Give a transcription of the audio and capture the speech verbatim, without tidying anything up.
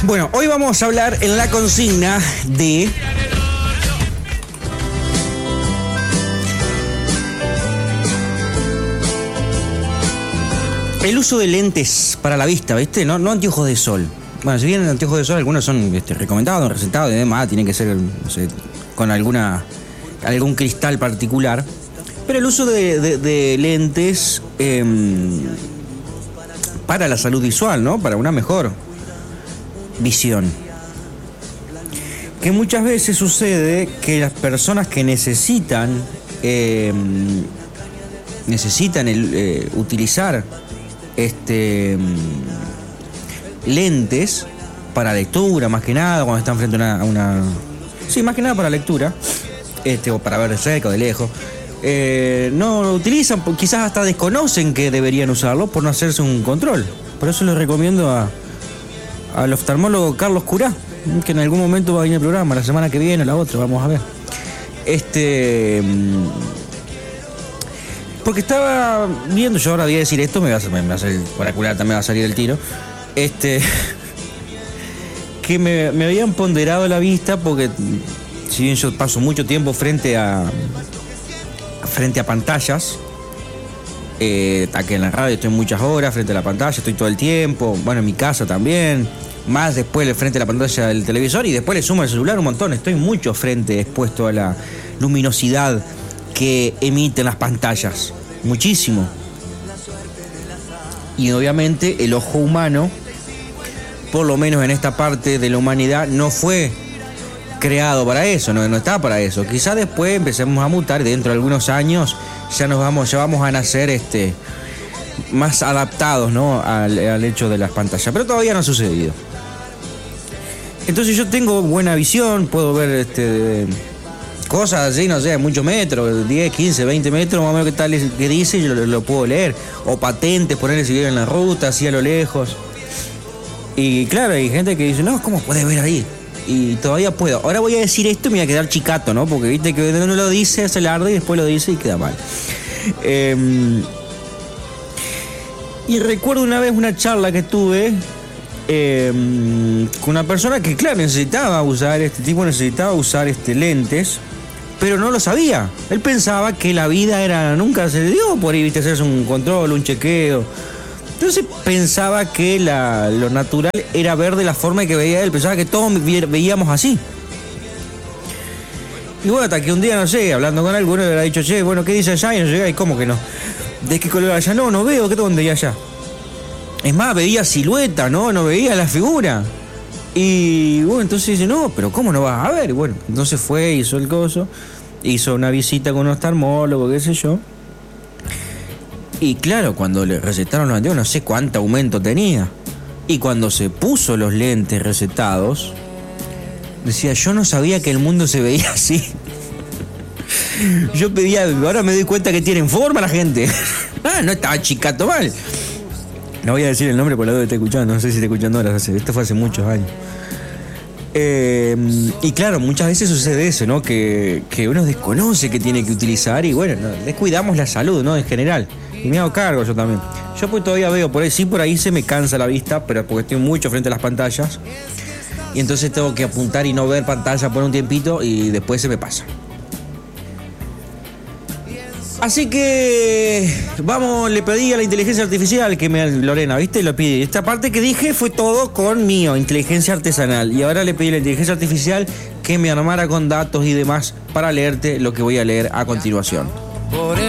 Bueno, hoy vamos a hablar en la consigna de el uso de lentes para la vista, ¿viste? No, no anteojos de sol. Bueno, si bien anteojos de sol algunos son este, recomendados, recetados y demás, tienen que ser, no sé, con alguna algún cristal particular. Pero el uso de, de, de lentes eh, para la salud visual, ¿no? Para una mejor visión. Que muchas veces sucede que las personas que necesitan eh, necesitan el, eh, utilizar este lentes para lectura, más que nada, cuando están frente a una, a una sí, más que nada para lectura, este, o para ver de cerca o de lejos, eh, no lo utilizan, quizás hasta desconocen que deberían usarlo por no hacerse un control. Por eso les recomiendo a al oftalmólogo Carlos Curá, que en algún momento va a venir al programa, la semana que viene o la otra, vamos a ver. Este... Porque estaba viendo, yo ahora voy a decir esto, me va a, me va a salir, por acular también va a salir el tiro. Este... Que me, me habían ponderado la vista, porque si bien yo paso mucho tiempo frente a... frente a pantallas, eh, aquí en la radio estoy muchas horas frente a la pantalla, estoy todo el tiempo, bueno, en mi casa también, más después de frente a la pantalla del televisor y después le sumo el celular un montón, estoy mucho frente expuesto a la luminosidad que emiten las pantallas, muchísimo. Y obviamente el ojo humano, por lo menos en esta parte de la humanidad, no fue creado para eso, no, no está para eso. Quizás después empecemos a mutar, dentro de algunos años ya nos vamos, ya vamos a nacer este, más adaptados, ¿no? al, al hecho de las pantallas, pero todavía no ha sucedido. Entonces yo tengo buena visión, puedo ver este, cosas así, no sé, muchos metros, diez, quince, veinte metros, más o menos que tal que dice, yo lo, lo puedo leer, o patentes, ponerle si en la ruta, así a lo lejos. Y claro, hay gente que dice, no, ¿cómo puedes ver ahí? Y todavía puedo. Ahora voy a decir esto y me voy a quedar chicato, ¿no? Porque viste que uno lo dice, hace el arde y después lo dice y queda mal. Eh, y recuerdo una vez una charla que tuve eh, con una persona que, claro, necesitaba usar este tipo, necesitaba usar este lentes, pero no lo sabía. Él pensaba que la vida era, nunca se le dio por ahí, viste, hacerse un control, un chequeo. Entonces pensaba que la, lo natural era ver de la forma que veía él. Pensaba que todos veíamos así. Y bueno, hasta que un día, no sé, hablando con alguno, le habrá dicho, che, bueno, ¿qué dice allá? Y no llega, ¿y cómo que no? ¿De qué color allá? No, no veo, ¿qué dónde hay allá? Es más, veía silueta, ¿no? No veía la figura. Y bueno, entonces dice, no, pero ¿cómo no vas a ver? Y bueno, entonces fue, hizo el coso, hizo una visita con un oftalmólogo, qué sé yo. Y claro, cuando le recetaron los anteojos, no sé cuánto aumento tenía. Y cuando se puso los lentes recetados, decía, yo no sabía que el mundo se veía así. Yo pedía, ahora me doy cuenta que tienen forma la gente. Ah, no estaba chicato mal. No voy a decir el nombre por la duda que está escuchando, no sé si está escuchando ahora, esto fue hace muchos años. Eh, y claro, muchas veces sucede eso, ¿no? Que, que uno desconoce que tiene que utilizar y bueno, no, descuidamos la salud, ¿no? En general. Y me hago cargo yo también. Yo pues todavía veo, por ahí sí, por ahí se me cansa la vista, pero porque estoy mucho frente a las pantallas. Y entonces tengo que apuntar y no ver pantalla por un tiempito y después se me pasa. Así que vamos, le pedí a la inteligencia artificial que me, Lorena, ¿viste? Lo pide. Esta parte que dije fue todo con mío, inteligencia artesanal. Y ahora le pedí a la inteligencia artificial que me armara con datos y demás para leerte lo que voy a leer a continuación.